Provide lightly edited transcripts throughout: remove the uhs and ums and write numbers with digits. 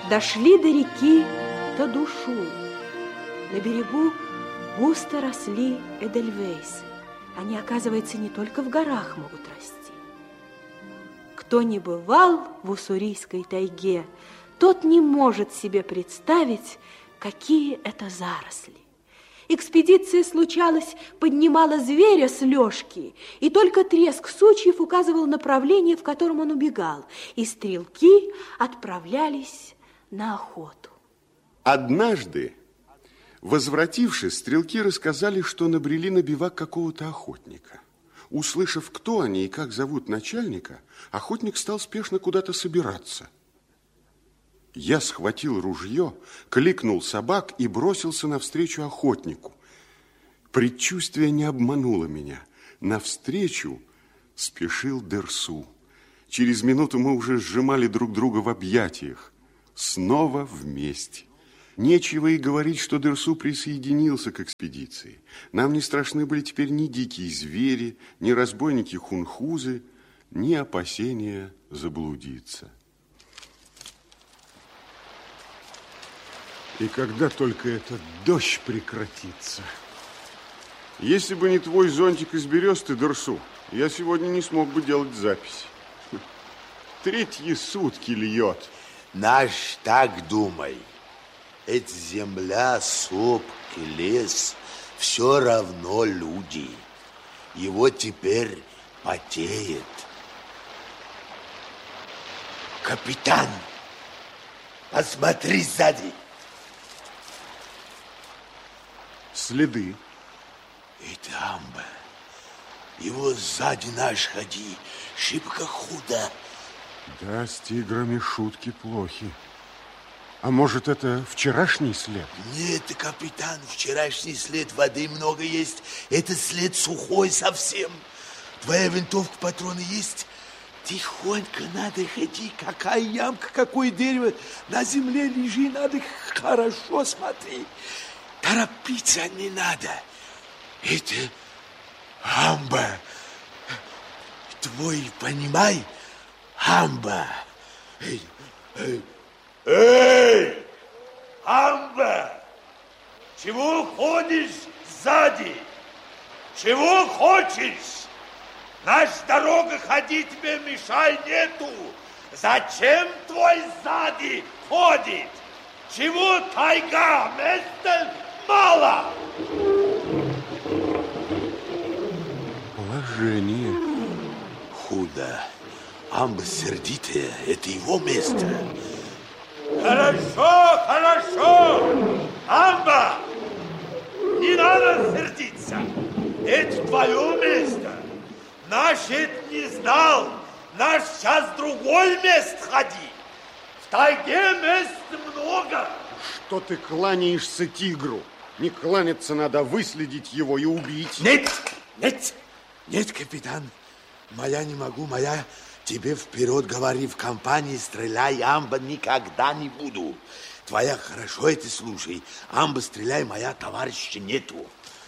Дошли до реки Тадушу. На берегу густо росли эдельвейсы. Они, оказывается, не только в горах могут расти. Кто не бывал в уссурийской тайге, тот не может себе представить, какие это заросли. Экспедиция, случалось, поднимала зверя с лёжки, и только треск сучьев указывал направление, в котором он убегал, и стрелки отправлялись на охоту. Однажды, возвратившись, стрелки рассказали, что набрели на бивак какого-то охотника. Услышав, кто они и как зовут начальника, охотник стал спешно куда-то собираться. Я схватил ружье, кликнул собак и бросился навстречу охотнику. Предчувствие не обмануло меня. Навстречу спешил Дерсу. Через минуту мы уже сжимали друг друга в объятиях. Снова вместе. Нечего и говорить, что Дерсу присоединился к экспедиции. Нам не страшны были теперь ни дикие звери, ни разбойники-хунхузы, ни опасения заблудиться. И когда только этот дождь прекратится. Если бы не твой зонтик из бересты, Дерсу, я сегодня не смог бы делать записи. Третьи сутки льет. Наш так думай. Эта земля, сопки, лес, все равно люди. Его теперь потеет. Капитан, посмотри сзади. Следы. Это амба. Его сзади наш ходи. Шибко худо. Да, с тиграми шутки плохи. А может, это вчерашний след? Нет, капитан, вчерашний след, воды много есть. Это след сухой совсем. Твоя винтовка, патроны есть? Тихонько надо ходить. Какая ямка, какое дерево. На земле лежи, надо хорошо смотреть. Торопиться не надо. Это амба. Твой, понимай, амба. Эй, амба! Чего ходишь сзади? Чего хочешь? Наша дорога ходить тебе мешай нету. Зачем твой сзади ходит? Чего тайга? Места мало. Положение. Худо. Амба сердитая. Это его место. Хорошо, хорошо. Амба, не надо сердиться. Это твое место. Наш это не знал. Наш сейчас другое место ходи. В тайге мест много. Что ты кланяешься тигру? Не кланяться надо, выследить его и убить. Нет, нет, нет, капитан. Моя не могу, моя... Тебе вперед говори, в компании стреляй, амба никогда не буду. Твоя хорошо это слушай. Амба стреляй, моя товарища нету.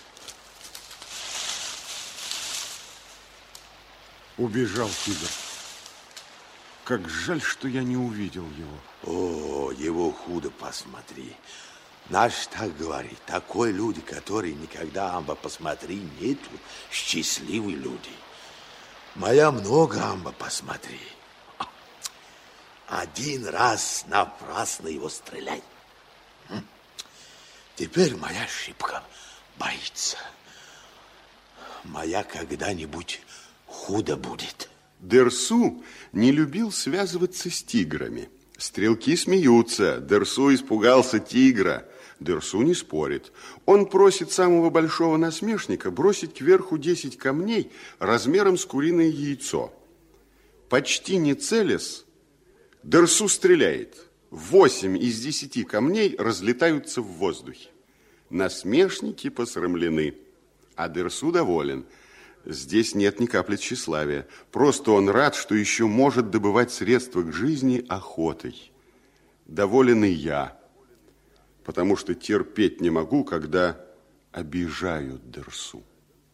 Убежал тигр. Как жаль, что я не увидел его. О, его худо посмотри. Наш так говорит. Такой люди, которые никогда амба посмотри, нету. Счастливые люди. Моя много, амба, посмотри. Один раз напрасно его стреляй. Теперь моя ошибка боится. Моя когда-нибудь худо будет. Дерсу не любил связываться с тиграми. Стрелки смеются. Дерсу испугался тигра. Дерсу не спорит. Он просит самого большого насмешника бросить кверху 10 камней размером с куриное яйцо. Почти не целясь, Дерсу стреляет. 8 из 10 камней разлетаются в воздухе. Насмешники посрамлены, а Дерсу доволен. Здесь нет ни капли тщеславия. Просто он рад, что еще может добывать средства к жизни охотой. Доволен и я, потому что терпеть не могу, когда обижают Дерсу.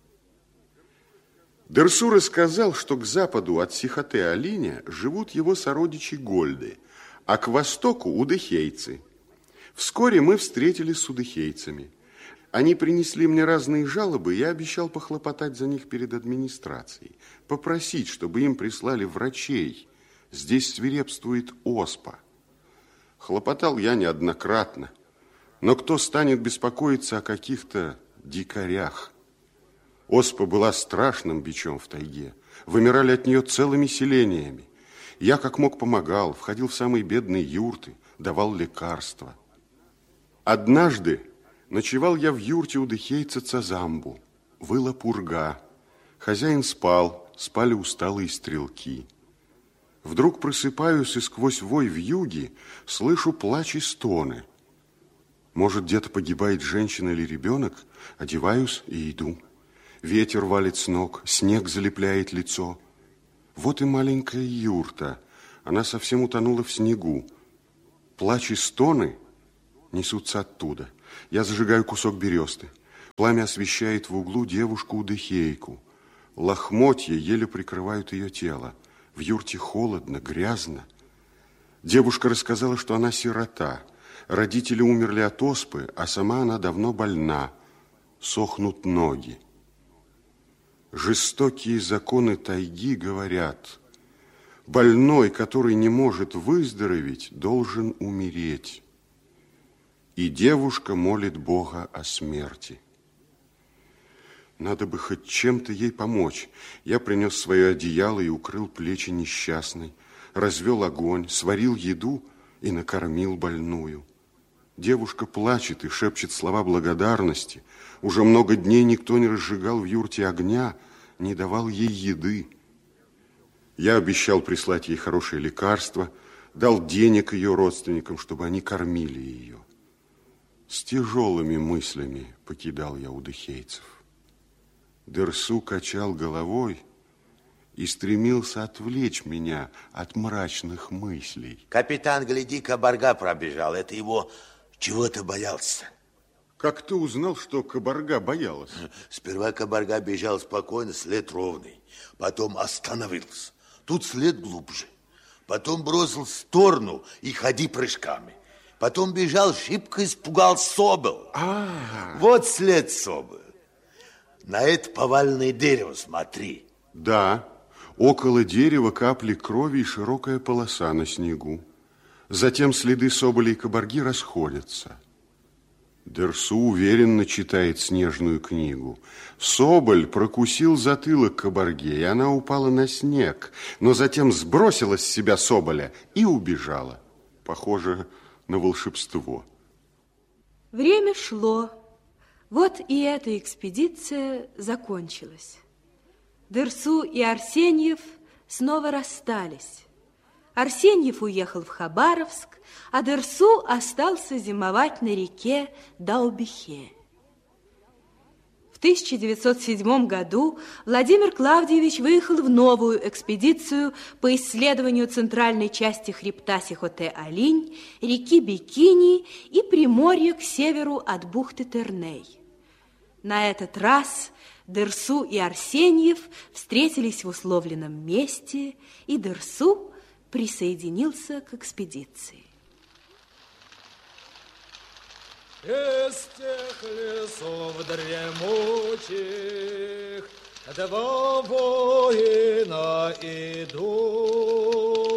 Дерсу рассказал, что к западу от Сихотэ-Алиня живут его сородичи Гольды, а к востоку удыхейцы. Вскоре мы встретились с удыхейцами. Они принесли мне разные жалобы, я обещал похлопотать за них перед администрацией, попросить, чтобы им прислали врачей. Здесь свирепствует оспа. Хлопотал я неоднократно, но кто станет беспокоиться о каких-то дикарях? Оспа была страшным бичом в тайге, вымирали от нее целыми селениями. Я как мог помогал, входил в самые бедные юрты, давал лекарства. Однажды ночевал я в юрте у дыхейца Цазамбу. Выла пурга. Хозяин спал, спали усталые стрелки. Вдруг просыпаюсь и сквозь вой вьюги слышу плач и стоны. Может, где-то погибает женщина или ребенок? Одеваюсь и иду. Ветер валит с ног, снег залепляет лицо. Вот и маленькая юрта. Она совсем утонула в снегу. Плач и стоны несутся оттуда. Я зажигаю кусок бересты. Пламя освещает в углу девушку-удыхейку. Лохмотья еле прикрывают ее тело. В юрте холодно, грязно. Девушка рассказала, что она сирота. Родители умерли от оспы, а сама она давно больна. Сохнут ноги. Жестокие законы тайги говорят, больной, который не может выздороветь, должен умереть. И девушка молит Бога о смерти. Надо бы хоть чем-то ей помочь. Я принес свое одеяло и укрыл плечи несчастной, развел огонь, сварил еду и накормил больную. Девушка плачет и шепчет слова благодарности. Уже много дней никто не разжигал в юрте огня, не давал ей еды. Я обещал прислать ей хорошее лекарство, дал денег ее родственникам, чтобы они кормили ее. С тяжелыми мыслями покидал я удыхейцев. Дерсу качал головой и стремился отвлечь меня от мрачных мыслей. Капитан, гляди, кабарга пробежал. Это его чего-то боялся. Как ты узнал, что кабарга боялась? Сперва кабарга бежал спокойно, след ровный. Потом остановился. Тут след глубже. Потом бросил в сторону и ходи прыжками. Потом бежал, шибко испугал собол. Вот след собола. На это поваленное дерево смотри. Да, около дерева капли крови и широкая полоса на снегу. Затем следы соболя и кабарги расходятся. Дерсу уверенно читает снежную книгу. Соболь прокусил затылок кабарге, и она упала на снег, но затем сбросила с себя соболя и убежала. Похоже на волшебство. Время шло. Вот и эта экспедиция закончилась. Дерсу и Арсеньев снова расстались. Арсеньев уехал в Хабаровск, а Дерсу остался зимовать на реке Даубихе. В 1907 году Владимир Клавдиевич выехал в новую экспедицию по исследованию центральной части хребта Сихотэ-Алинь, реки Бикини и приморья к северу от бухты Терней. На этот раз Дерсу и Арсеньев встретились в условленном месте, и Дерсу присоединился к экспедиции. Из тех лесов дремучих два воина идут.